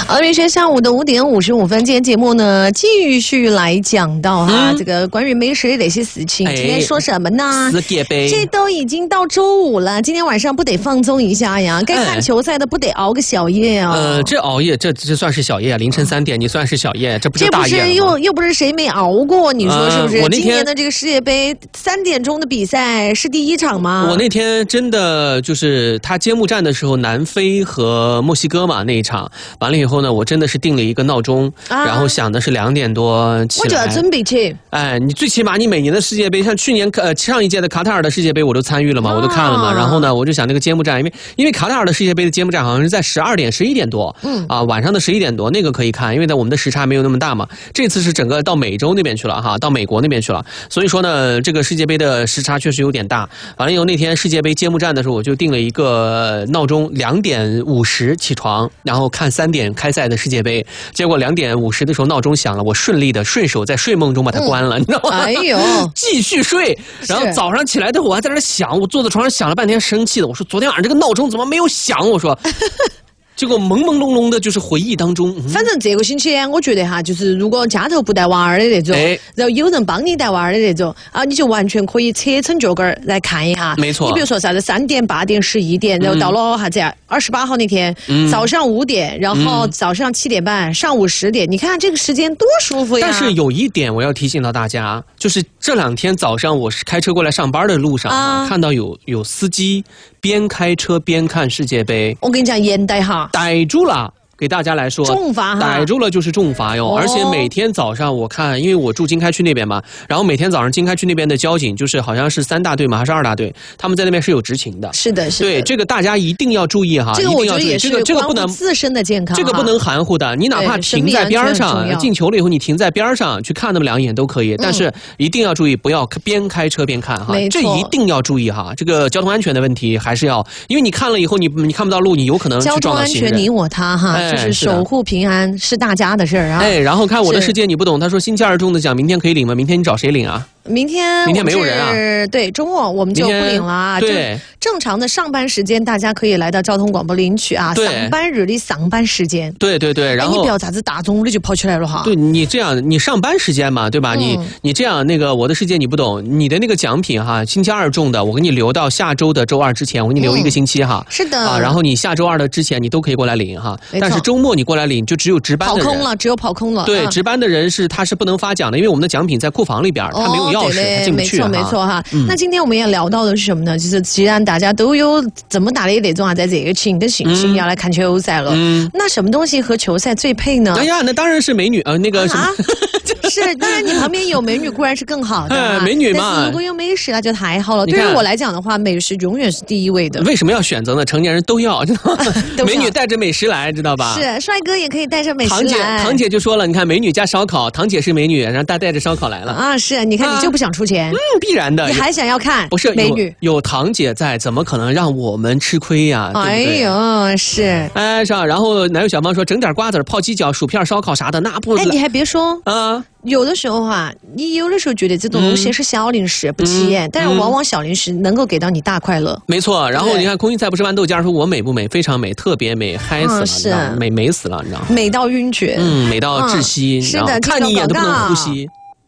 好，明天下午的5点55分，今天节目呢继续来讲到这个关于美食的哪些事情。今天说什么呢？ 世界杯， 这都已经到周5了，今天晚上不得放纵一下呀？该看球赛的不得熬个小夜啊？ 这熬夜这算是小夜啊？凌晨3点你算是小夜？这不是大夜了吗？ 这不是又不是谁没熬过？你说是不是？ 我那天今年的这个世界杯3点钟的比赛是第1场吗？ 我那天真的就是他揭幕战的时候，南非和墨西哥嘛那一场，完了以后呢，我真的是定了一个闹钟，然后想的是2点多起来。 我就要准备去。 你最起码你每年的世界杯，像去年上一届的卡塔尔的世界杯我都参与了嘛，我都看了嘛。然后呢，我就想那个揭幕战，因为卡塔尔的世界杯的揭幕战好像是在12点11点多，晚上的11点多那个可以看，因为在我们的时差没有那么大嘛。这次是整个到美洲那边去了哈，到美国那边去了，所以说呢，这个世界杯的时差确实有点大。完了以后那天世界杯揭幕战的时候，我就定了一个闹钟，2点50起床，然后看3点开赛的世界杯。结果2点50的时候闹钟响了，我顺手在睡梦中把它关了，你知道吗？ 哎呦， 继续睡。然后早上起来的时候我还在那想，我坐在床上想了半天，生气的我说昨天晚上这个闹钟怎么没有响？我说。结果朦朦胧胧的，就是回忆当中。 反正这个星期我觉得就是如果家头不带娃儿的那种，然后有人帮你带娃儿的那种你就完全可以扯成脚跟来看一下。 没错。 你比如说啥子3点、8点、11点，然后到了啥子28号那天，早上5点，然后早上7点半，上午10点，你看这个时间多舒服呀！ 但是有一点我要提醒到大家，就是这2天早上我是开车过来上班的路上，看到有司机边开车边看世界杯。 我跟你讲，严逮哈。 逮住了，给大家来说重罚哈， 逮住了就是重罚哟。而且每天早上我看，因为我住经开区那边嘛，然后每天早上经开区那边的交警就是好像是3大队嘛，还是2大队，他们在那边是有执勤的。 是的，是的。 对，这个大家一定要注意哈， 这个我觉得也是这个不能自身的健康， 这个不能含糊的。你哪怕停在边上，进球了以后你停在边上去看那么2眼都可以，但是一定要注意不要边开车边看哈，这一定要注意哈。这个交通安全的问题还是要，因为你看了以后你看不到路，你有可能去撞到行人。 交通安全你我他哈，就是守护平安是大家的事儿啊。 然后看我的世界你不懂，他说新加入中的奖明天可以领吗？明天你找谁领啊？ 明天没有人啊。 对，周末我们就不领了啊。 对， 正常的上班时间大家可以来到交通广播领取啊。上班日的上班时间。 对，然后你不要咋子大中午的就跑起来了哈。 对，你这样你上班时间嘛，对吧？你这样那个我的世界你不懂，你的那个奖品哈，星期2中的我给你留到下周的周2之前，我给你留1个星期哈。 是的然后你下周2的之前你都可以过来领哈。但是周末你过来领就只有值班的人。 跑空了，只有跑空了。 对，值班的人他是不能发奖的，因为我们的奖品在库房里边，他没有钥匙，他进不去。 没错哈。那今天我们也聊到的是什么呢？就是既然大家都有这么大的那种在热情的信心要来看球赛了，那什么东西和球赛最配呢？ 哎呀，那当然是美女那个什么。 是，当然你旁边有美女固然是更好的， 美女嘛。 但是如果有美食那就太好了。对于我来讲的话，美食永远是第一位的。 为什么要选择呢？成年人都要，知道吗？美女带着美食来，知道吧？ 是，帅哥也可以带着美食来。 堂姐就说了，你看美女加烧烤，堂姐是美女，然后带着烧烤来了啊。 是，你看你就不想出钱， 必然的。 你还想要看？ 不是美女有堂姐在，怎么可能让我们吃亏呀？ 哎呦，是。 是啊。然后男友小芳说，整点瓜子、泡鸡脚、薯片、烧烤啥的，那不。 你还别说有的时候你有的时候觉得这种东西是小零食不起眼，但是往往小零食能够给到你大快乐。 没错。然后你看空心菜不是豌豆尖说我美不美？非常美，特别美，嗨死了，美死了，你知道吗？ 美到晕厥， 美到窒息， 是的， 看你一眼都不能呼吸。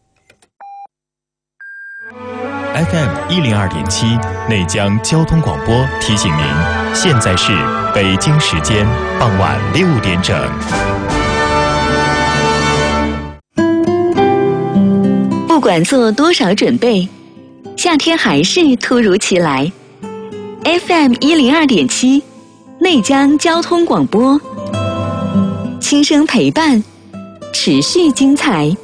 FM 102.7内江交通广播提醒您，现在是北京时间傍晚6点整。 不管做多少准备，夏天还是突如其来。FM 102.7内江交通广播，轻声陪伴，持续精彩。